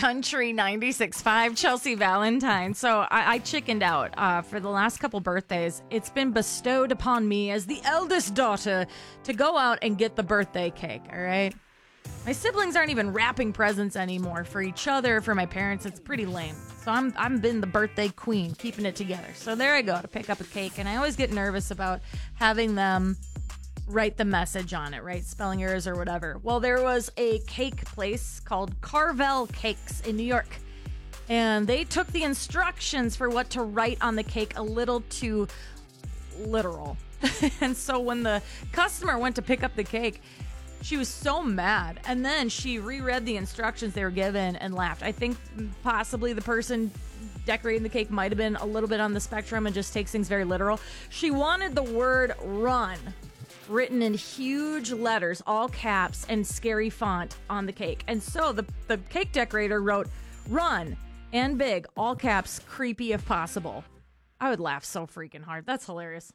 Country 96.5, Chelsea Valentine. So I chickened out for the last couple birthdays. It's been bestowed upon me as the eldest daughter to go out and get the birthday cake, all right? My siblings aren't even wrapping presents anymore for each other, for my parents. It's pretty lame. So I'm been the birthday queen, keeping it together. So there I go to pick up a cake, and I always get nervous about having them write the message on it, right? Spelling errors or whatever. Well, there was a cake place called Carvel Cakes in New York, and they took the instructions for what to write on the cake a little too literal. And so when the customer went to pick up the cake, she was so mad, and then she reread the instructions they were given and laughed. I think possibly the person decorating the cake might have been a little bit on the spectrum and just takes things very literal. She wanted the word run written in huge letters, all caps, and scary font on the cake. And so the cake decorator wrote run and big, all caps, creepy if possible. I would laugh so freaking hard. That's hilarious.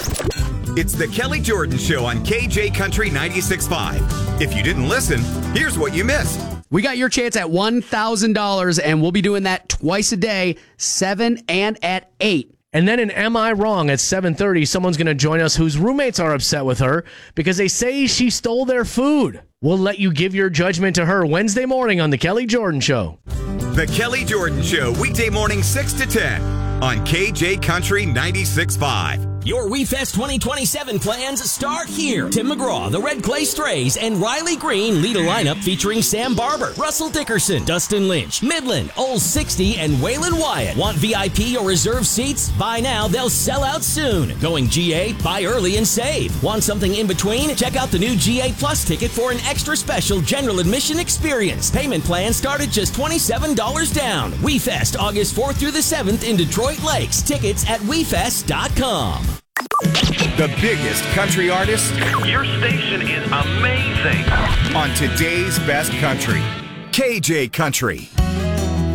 It's the Kelly Jordan Show on KJ Country 96.5. If you didn't listen, here's what you missed. We got your chance at $1,000, and we'll be doing that twice a day, 7 and at 8. And then in Am I Wrong at 7:30, someone's going to join us whose roommates are upset with her because they say she stole their food. We'll let you give your judgment to her Wednesday morning on The Kelly Jordan Show. The Kelly Jordan Show, weekday morning 6 to 10 on KJ Country 96.5. Your WeFest 2027 plans start here. Tim McGraw, the Red Clay Strays, and Riley Green lead a lineup featuring Sam Barber, Russell Dickerson, Dustin Lynch, Midland, Old 60, and Waylon Wyatt. Want VIP or reserved seats? Buy now, they'll sell out soon. Going GA? Buy early and save. Want something in between? Check out the new GA Plus ticket for an extra special general admission experience. Payment plans start at just $27 down. WeFest, August 4th through the 7th in Detroit Lakes. Tickets at WeFest.com. The biggest country artists. Your station is amazing. On today's best country. KJ Country.